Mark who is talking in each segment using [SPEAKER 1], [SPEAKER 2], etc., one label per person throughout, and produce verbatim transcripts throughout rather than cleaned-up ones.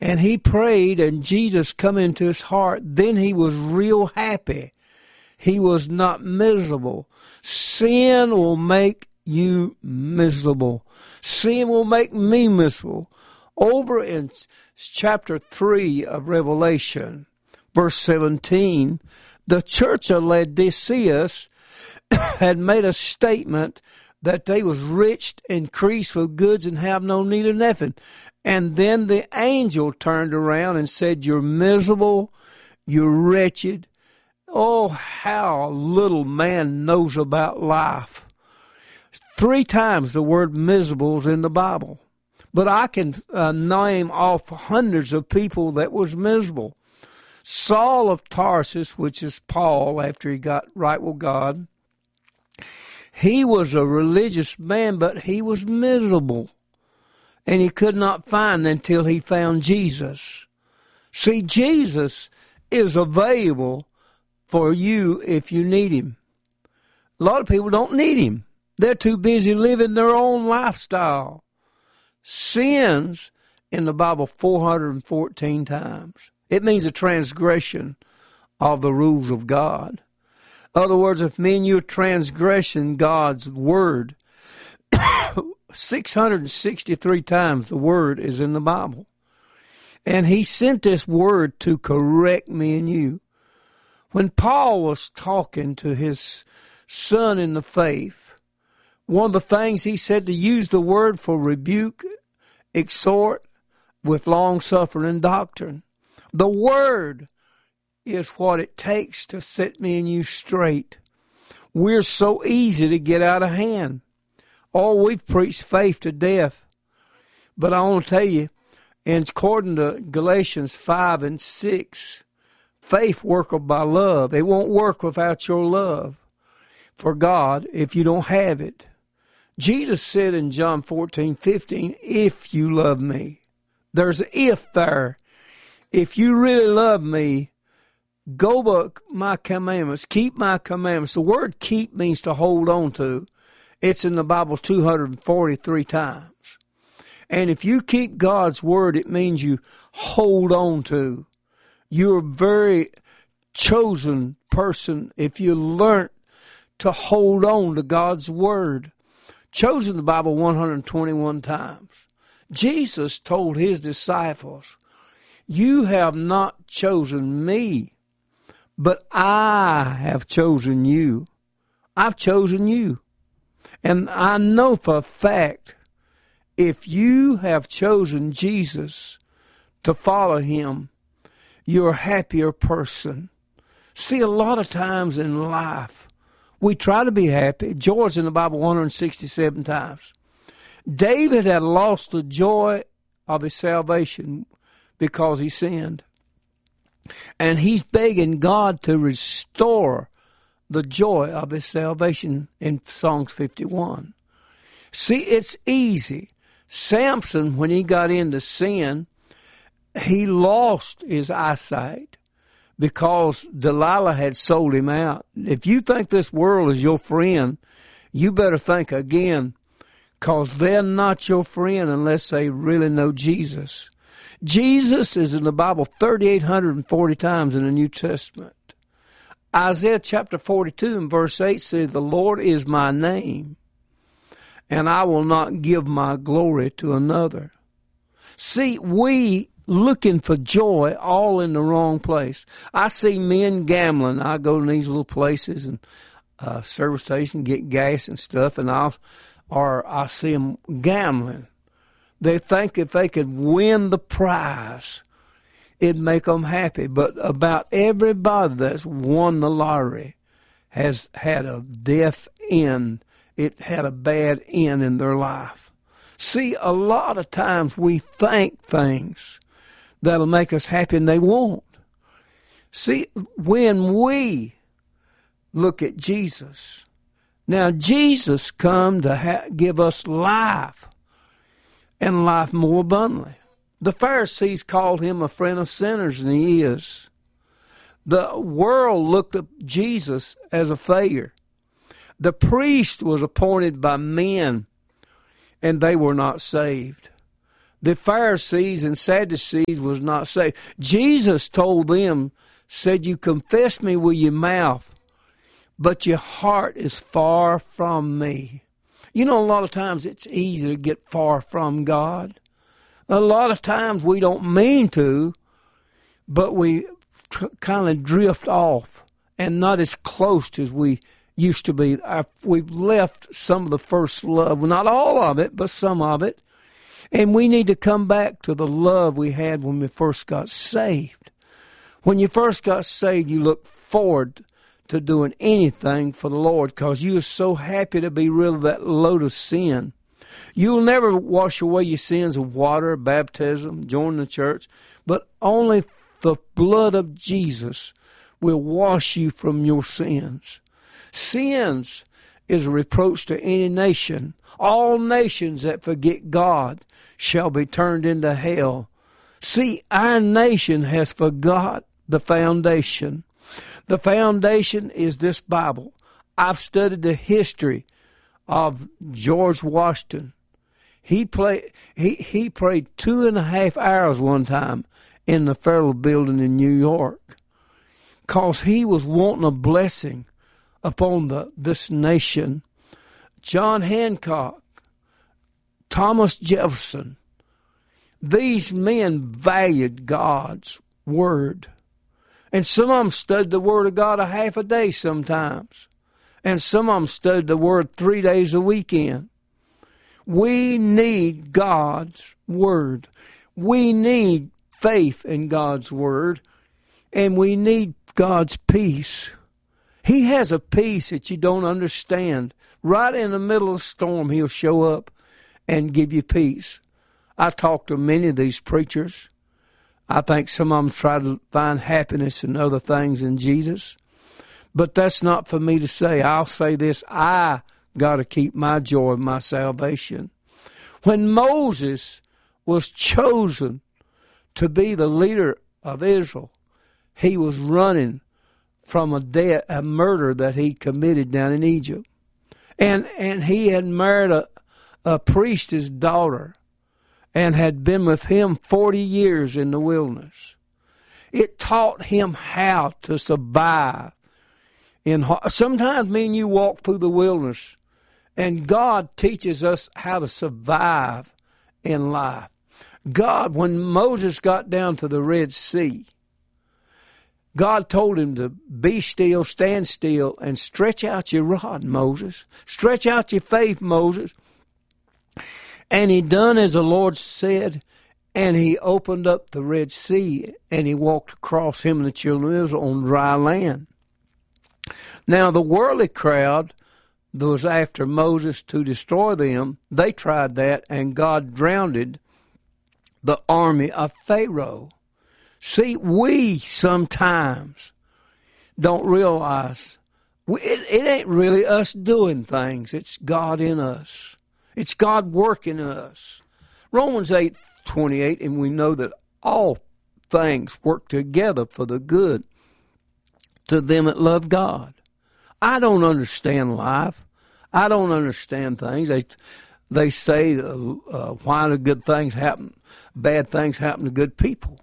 [SPEAKER 1] And he prayed, and Jesus come into his heart. Then he was real happy. He was not miserable. Sin will make you miserable. Sin will make me miserable. Over in chapter three of Revelation, verse seventeen, the church of Laodicea had made a statement that they was rich, increased with goods, and have no need of nothing. And then the angel turned around and said, you're miserable, you're wretched. Oh, how little man knows about life. Three times the word miserable is in the Bible. But I can uh, name off hundreds of people that was miserable. Saul of Tarsus, which is Paul after he got right with God, he was a religious man, but he was miserable. And he could not find until he found Jesus. See, Jesus is available for you if you need him. A lot of people don't need him. They're too busy living their own lifestyle. Sins in the Bible four hundred fourteen times. It means a transgression of the rules of God. In other words, if me and you are transgressing God's word, six hundred sixty-three times the word is in the Bible. And he sent this word to correct me and you. When Paul was talking to his son in the faith, one of the things he said to use the word for rebuke, exhort, with long-suffering and doctrine. The word is what it takes to set me and you straight. We're so easy to get out of hand. Oh, we've preached faith to death. But I want to tell you, and according to Galatians five and six, faith worketh by love. It won't work without your love for God if you don't have it. Jesus said in John fourteen fifteen, if you love me. There's an if there. If you really love me, go by my commandments. Keep my commandments. The word keep means to hold on to. It's in the Bible two hundred forty-three times. And if you keep God's word, it means you hold on to. You're a very chosen person if you learn to hold on to God's word. Chosen the Bible one hundred twenty-one times. Jesus told his disciples, you have not chosen me, but I have chosen you. I've chosen you. And I know for a fact, if you have chosen Jesus to follow him, you're a happier person. See, a lot of times in life, we try to be happy. Joy's in the Bible one hundred sixty-seven times. David had lost the joy of his salvation because he sinned. And he's begging God to restore the joy of his salvation in Psalms fifty-one. See, it's easy. Samson, when he got into sin, he lost his eyesight because Delilah had sold him out. If you think this world is your friend, you better think again, because they're not your friend unless they really know Jesus. Jesus is in the Bible three thousand eight hundred forty times in the New Testament. Isaiah chapter forty-two and verse eight says, the Lord is my name, and I will not give my glory to another. See, we looking for joy all in the wrong place. I see men gambling. I go to these little places and uh, service station, get gas and stuff, and I'll, or I see them gambling. They think if they could win the prize, it'd make them happy. But about everybody that's won the lottery has had a death end. It had a bad end in their life. See, a lot of times we think things that'll make us happy and they won't. See, when we look at Jesus, now Jesus come to ha- give us life and life more abundantly. The Pharisees called him a friend of sinners, and he is. The world looked at Jesus as a failure. The priest was appointed by men, and they were not saved. The Pharisees and Sadducees was not saved. Jesus told them, said, you confess me with your mouth, but your heart is far from me. You know, a lot of times it's easy to get far from God. A lot of times we don't mean to, but we tr- kind of drift off and not as close as we used to be. Our, we've left some of the first love, well, not all of it, but some of it. And we need to come back to the love we had when we first got saved. When you first got saved, you looked forward to doing anything for the Lord because you were so happy to be rid of that load of sin. You'll never wash away your sins with water, baptism, join the church, but only the blood of Jesus will wash you from your sins. Sins is a reproach to any nation. All nations that forget God shall be turned into hell. See, our nation has forgot the foundation. The foundation is this Bible. I've studied the history of George Washington. He played. He he prayed two and a half hours one time in the Federal Building in New York, cause he was wanting a blessing upon the this nation. John Hancock, Thomas Jefferson, these men valued God's word. And some of them studied the Word of God a half a day sometimes. And some of them studied the Word three days a weekend. We need God's Word. We need faith in God's Word. And we need God's peace. He has a peace that you don't understand. Right in the middle of the storm, He'll show up and give you peace. I talked to many of these preachers. I think some of them try to find happiness and other things in Jesus. But that's not for me to say. I'll say this, I got to keep my joy of my salvation. When Moses was chosen to be the leader of Israel, he was running from a death, a murder that he committed down in Egypt. And and he had married a, a priest's daughter, and had been with him forty years in the wilderness. It taught him how to survive. In sometimes me and you walk through the wilderness, and God teaches us how to survive in life. God, when Moses got down to the Red Sea, God told him to be still, stand still, and stretch out your rod, Moses. Stretch out your faith, Moses. And he done as the Lord said, and he opened up the Red Sea, and he walked across, him and the children of Israel, on dry land. Now, the worldly crowd that was after Moses to destroy them, they tried that, and God drowned the army of Pharaoh. See, we sometimes don't realize we, it, it ain't really us doing things. It's God in us. It's God working in us. Romans eight twenty-eight, and we know that all things work together for the good to them that love God. I don't understand life. I don't understand things. They they say, uh, uh, why do good things happen? Bad things happen to good people.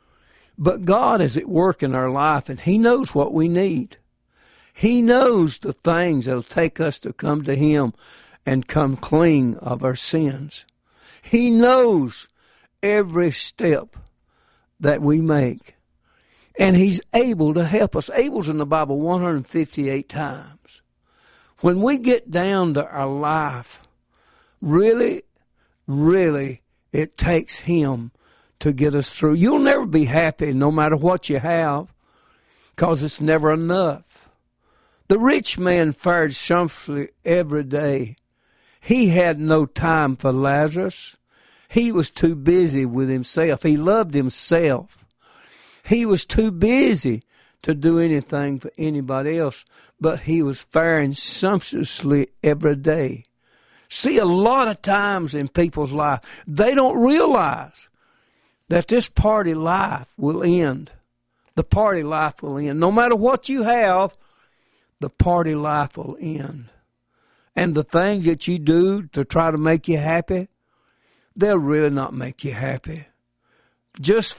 [SPEAKER 1] But God is at work in our life, and He knows what we need. He knows the things that will take us to come to Him and come clean of our sins. He knows every step that we make. And He's able to help us. Abel's in the Bible one hundred fifty-eight times. When we get down to our life, really, really, it takes Him to get us through. You'll never be happy no matter what you have, because it's never enough. The rich man fared sumptuously every day. He had no time for Lazarus. He was too busy with himself. He loved himself. He was too busy to do anything for anybody else, but he was faring sumptuously every day. See, a lot of times in people's life, they don't realize that this party life will end. The party life will end. No matter what you have, the party life will end. And the things that you do to try to make you happy, they'll really not make you happy. Just